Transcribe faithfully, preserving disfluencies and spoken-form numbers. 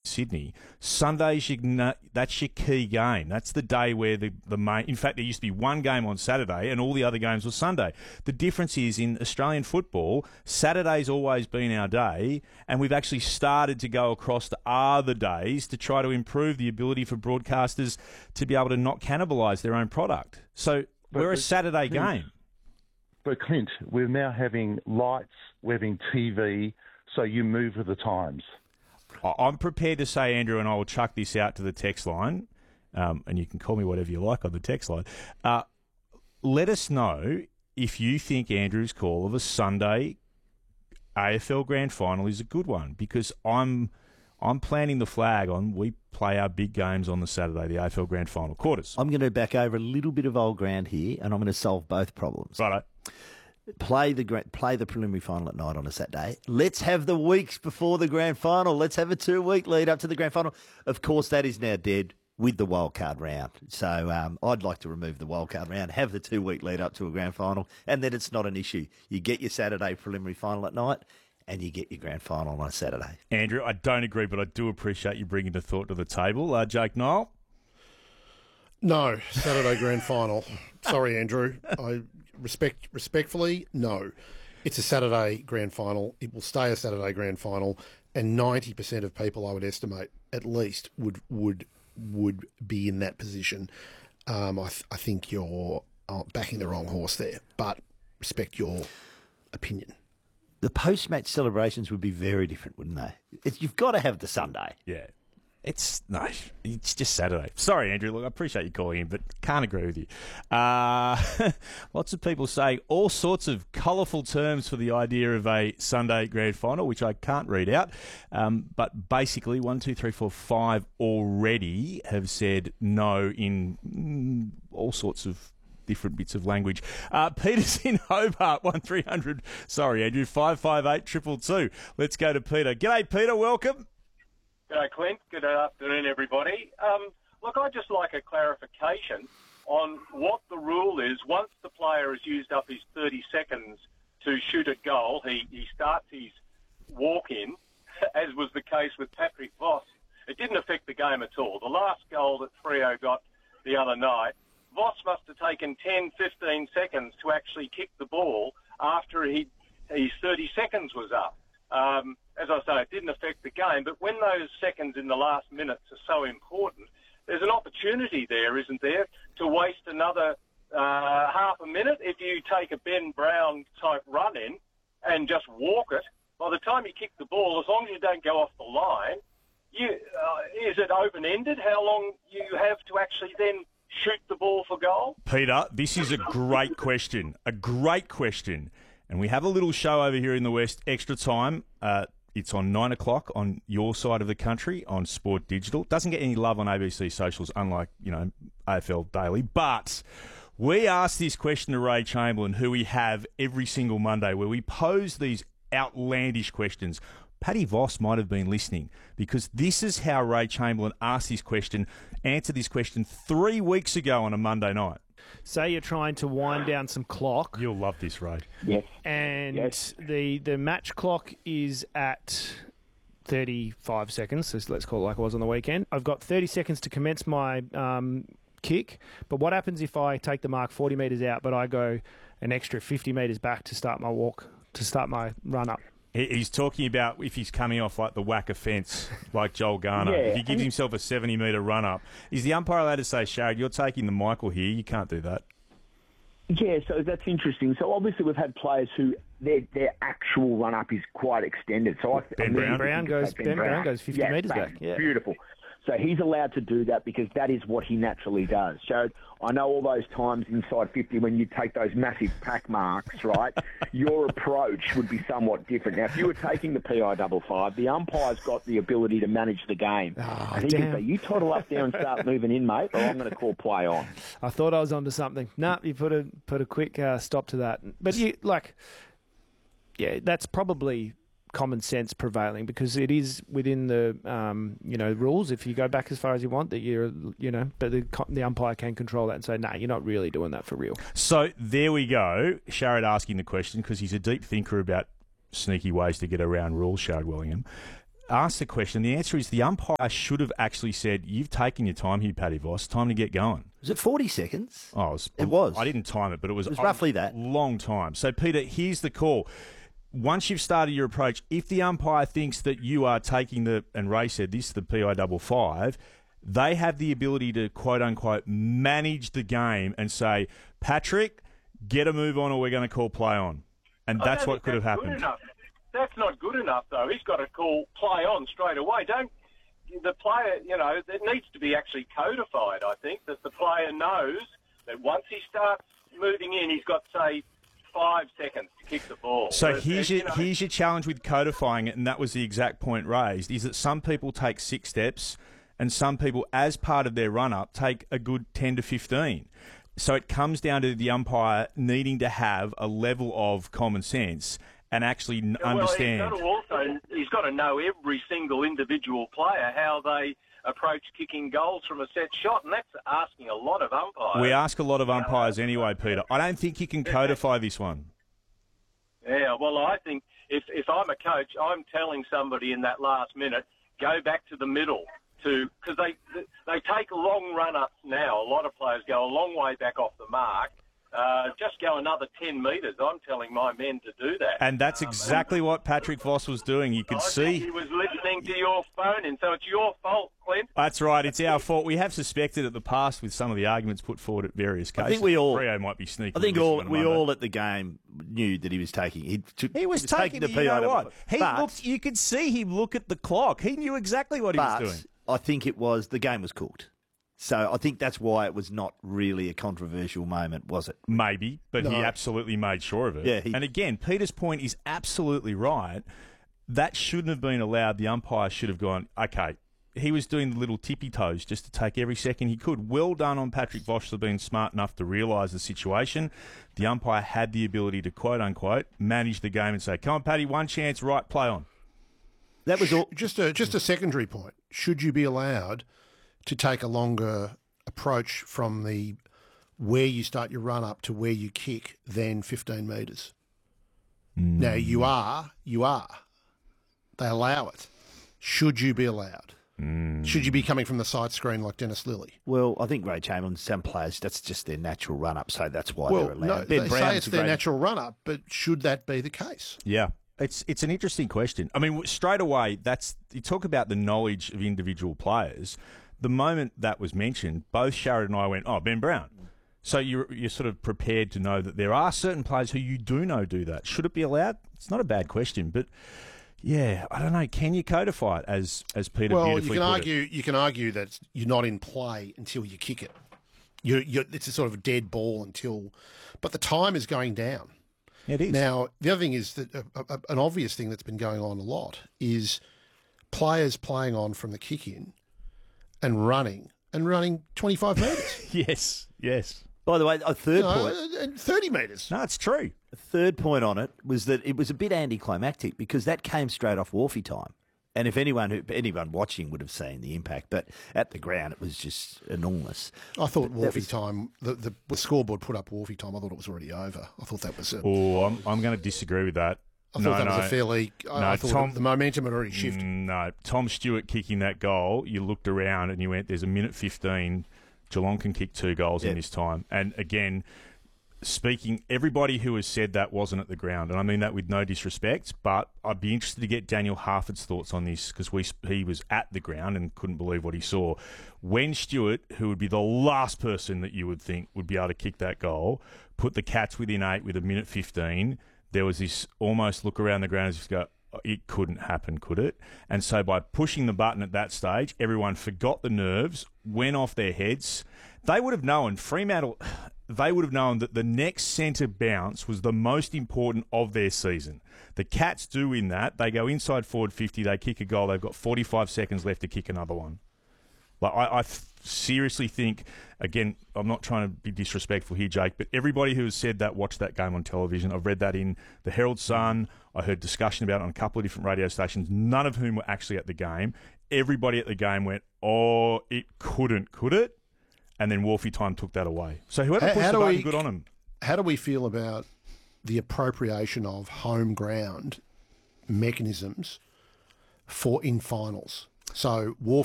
Sydney. Sunday's your, that's your key game. That's the day where the, the main... In fact, there used to be one game on Saturday and all the other games were Sunday. The difference is in Australian football, Saturday's always been our day, and we've actually started to go across to other days to try to improve the ability for broadcasters to be able to not cannibalise their own product. So but we're a Saturday Clint, game. But Clint, we're now having lights, we're having T V, so you move with the times. I'm prepared to say, Andrew, and I will chuck this out to the text line, um, and you can call me whatever you like on the text line. Uh, let us know if you think Andrew's call of a Sunday A F L Grand Final is a good one, because I'm I'm planting the flag on we play our big games on the Saturday, the A F L Grand Final quarters. I'm going to back over a little bit of old ground here, and I'm going to solve both problems. Righto. Play the play the preliminary final at night on a Saturday. Let's have the weeks before the grand final. Let's have a two-week lead up to the grand final. Of course, that is now dead with the wildcard round. So um, I'd like to remove the wildcard round, have the two-week lead up to a grand final, and then it's not an issue. You get your Saturday preliminary final at night, and you get your grand final on a Saturday. Andrew, I don't agree, but I do appreciate you bringing the thought to the table. Uh, Jake Niall? No, Saturday grand final. Sorry, Andrew. I respect respectfully, no. It's a Saturday grand final. It will stay a Saturday grand final, and ninety percent of people, I would estimate, at least, would would would be in that position. Um, I, th- I think you're uh, backing the wrong horse there, but respect your opinion. The post-match celebrations would be very different, wouldn't they? It's, you've got to have the Sunday. Yeah. It's no, it's just Saturday. Sorry, Andrew. Look, I appreciate you calling in, but can't agree with you. Uh, lots of people saying all sorts of colourful terms for the idea of a Sunday grand final, which I can't read out. Um, but basically, one, two, three, four, five already have said no in mm, all sorts of different bits of language. Uh, Peter's in Hobart, one three hundred. Sorry, Andrew. Five five eight triple two. Let's go to Peter. G'day, Peter. Welcome. G'day, Clint. Good afternoon, everybody. Um, look, I'd just like a clarification on what the rule is. Once the player has used up his thirty seconds to shoot a goal, he, he starts his walk-in, as was the case with Patrick Voss. It didn't affect the game at all. The last goal that Freo got the other night, Voss must have taken ten, fifteen seconds to actually kick the ball after he, his thirty seconds was up. Um, as I say, it didn't affect the game, but when those seconds in the last minutes are so important, there's an opportunity there, isn't there, to waste another uh, half a minute if you take a Ben Brown type run in and just walk it. By the time you kick the ball, as long as you don't go off the line, you, uh, is it open-ended? How long you have to actually then shoot the ball for goal? Peter, this is a great question, a great question. And we have a little show over here in the West, Extra Time. Uh, it's on nine o'clock on your side of the country on Sport Digital. Doesn't get any love on A B C Socials, unlike, you know, A F L Daily. But we asked this question to Ray Chamberlain, who we have every single Monday, where we pose these outlandish questions. Paddy Voss might have been listening, because this is how Ray Chamberlain asked this question, answered this question three weeks ago on a Monday night. Say you're trying to wind down some clock. You'll love this, Ray. Yes. And yes. the the match clock is at thirty-five seconds, so let's call it like it was on the weekend. I've got thirty seconds to commence my um, kick, but what happens if I take the mark forty metres out, but I go an extra fifty metres back to start my walk, to start my run up? He's talking about if he's coming off like the whacker fence, like Joel Garner. Yeah, if he gives himself a seventy-metre run-up, is the umpire allowed to say, Sharad, you're taking the Michael here, you can't do that? Yeah, so that's interesting. So obviously we've had players who their their actual run-up is quite extended. So I, Ben Brown. Brown goes, Ben Brown goes fifty yeah, metres bang, back. Yeah. Beautiful. So he's allowed to do that because that is what he naturally does. So I know all those times inside fifty when you take those massive pack marks, right? Your approach would be somewhat different. Now, if you were taking the P I double five, the umpire's got the ability to manage the game. Oh, and he damn. can say, you toddle up there and start moving in, mate, or I'm going to call play on. I thought I was onto something. No, you put a put a quick uh, stop to that. But you like, yeah, that's probably common sense prevailing, because it is within the um, you know rules. If you go back as far as you want, that you're you know, but the the umpire can control that and say, nah, you're not really doing that for real. So there we go. Sharad asking the question, because he's a deep thinker about sneaky ways to get around rules, Sharad Wellingham. asked the question. The answer is the umpire should have actually said, "You've taken your time here, Paddy Voss. Time to get going." Was it forty seconds? Oh, it was. It was. I didn't time it, but it was, It was roughly a that. long time. So, Peter, here's the call. Once you've started your approach, if the umpire thinks that you are taking the, and Ray said this, the P I double five, they have the ability to, quote unquote, manage the game and say, Patrick, get a move on or we're going to call play on. And I that's don't what think could have that's good happened. enough. That's not good enough, though. He's got to call play on straight away. Don't the player, you know, it needs to be actually codified, I think, that the player knows that once he starts moving in, he's got, say, five seconds to kick the ball. So But, here's uh, your, you know, here's your challenge with codifying it, and that was the exact point raised, is that some people take six steps and some people, as part of their run-up, take a good ten to fifteen. So it comes down to the umpire needing to have a level of common sense and actually n- well, understand. He's got to also, he's got to know every single individual player, how they approach kicking goals from a set shot, and that's asking a lot of umpires. We ask a lot of umpires anyway, Peter. I don't think you can codify this one. Yeah, well, I think if if I'm a coach, I'm telling somebody in that last minute, go back to the middle, to because they they take long run-ups now. A lot of players go a long way back off the mark. Uh, just go another ten metres. I'm telling my men to do that. And that's exactly what Patrick Voss was doing. You could I see. think he was listening to your phone, and so it's your fault, Clint. That's right. It's our fault. We have suspected at the past with some of the arguments put forward at various cases. I think we all. Freo might be sneaking. I think this all one we Monday. all at the game knew that he was taking. He, took, He was, taking, the the P you I know what? He but, looked. You could see him look at the clock. He knew exactly what he but was doing. I think it was the game was cooked. So I think that's why it was not really a controversial moment, was it? Maybe, but he No. absolutely made sure of it. Yeah, he- and again, Peter's point is absolutely right. That shouldn't have been allowed. The umpire should have gone, okay, he was doing the little tippy toes just to take every second he could. Well done on Patrick Voss for being smart enough to realise the situation. The umpire had the ability to, quote unquote, manage the game and say, come on, Paddy, one chance, right, play on. That was all. Just a just a secondary point. Should you be allowed to take a longer approach from the where you start your run up to where you kick than fifteen metres? Mm. Now you are, you are. They allow it. Should you be allowed? Mm. Should you be coming from the side screen like Dennis Lilly? Well, I think Ray Chamberlain, some players, that's just their natural run up, so that's why Well, they're allowed. no, Ben they Brown's say it's a their great- natural run up, but should that be the case? Yeah. It's it's an interesting question. I mean, straight away, that's you talk about the knowledge of individual players. The moment that was mentioned, both Sharad and I went, oh, Ben Brown. So you're you're sort of prepared to know that there are certain players who you do know do that. Should it be allowed? It's not a bad question, but yeah, I don't know. Can you codify it as as Peter Well, you beautifully can put argue. it? You can argue that you're not in play until you kick it. You, you, it's a sort of a dead ball until, but the time is going down. It is. Now, the other thing is that a, a, an obvious thing that's been going on a lot is players playing on from the kick in and running and running twenty-five metres. yes, yes. By the way, a third You know, point. and thirty metres. No, it's true. A third point on it was that it was a bit anticlimactic because that came straight off Wharfie time. And if anyone who anyone watching would have seen the impact, but at the ground it was just enormous. I thought That Wharfie was- time, the, the, the scoreboard put up Wharfie time, I thought it was already over. I thought that was a, Oh, I'm I'm going to disagree with that. I thought no, that no. was a fairly, I, No, I thought Tom- the momentum had already shifted. Mm, No, Tom Stewart kicking that goal, you looked around and you went, there's a minute fifteen. Geelong can kick two goals Yeah. in this time. And again, speaking, everybody who has said that wasn't at the ground. And I mean that with no disrespect, but I'd be interested to get Daniel Harford's thoughts on this because we he was at the ground and couldn't believe what he saw. When Stewart, who would be the last person that you would think would be able to kick that goal, put the Cats within eight with a minute fifteen, there was this almost look around the ground and just go, it couldn't happen, could it? And so by pushing the button at that stage, everyone forgot the nerves, went off their heads. They would have known, Fremantle, they would have known that the next centre bounce was the most important of their season. The Cats do in that. They go inside forward fifty, they kick a goal, they've got forty-five seconds left to kick another one. Like I, I f- seriously think, again, I'm not trying to be disrespectful here, Jake, but everybody who has said that watched that game on television. I've read that in the Herald Sun. I heard discussion about it on a couple of different radio stations, none of whom were actually at the game. Everybody at the game went, oh, it couldn't, could it? And then Wharfie time took that away. So whoever How- pushed how the do button, we- good on him. How do we feel about the appropriation of home ground mechanisms for in finals. So war